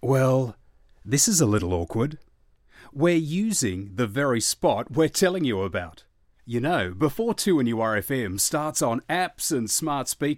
Well, this is a little awkward. We're using the very spot we're telling you about. You know, before 2NURFM starts on apps and smart speakers,